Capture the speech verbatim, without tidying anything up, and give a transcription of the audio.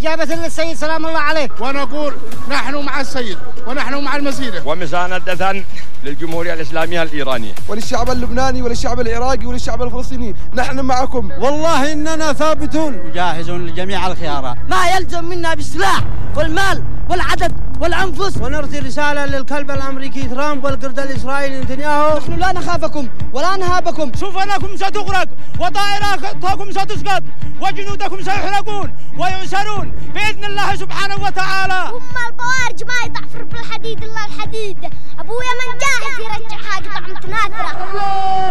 استجابة للسيد سلام الله عليه. ونقول نحن مع السيد ونحن مع المسيرة ومساندة للجمهورية الإسلامية الإيرانية وللشعب اللبناني وللشعب العراقي وللشعب الفلسطيني. نحن معكم والله إننا ثابتون وجاهزون لجميع الخيارات. ما يلزم منا بالسلاح والمال والعدد والأنفس. ونرسل رسالة للكلب الأمريكي ترامب والقرد الإسرائيلي نتنياهو. نحن لا نخافكم ولا نهابكم. سفنكم ستغرق وطائراتكم ستسقط وجنودكم سيحرقون ويؤسرون بإذن الله سبحانه وتعالى. هم البوارج ما يضعفر بالحديد إلا الحديد. أبويا من جاهز يرجعها قطع متناثرة.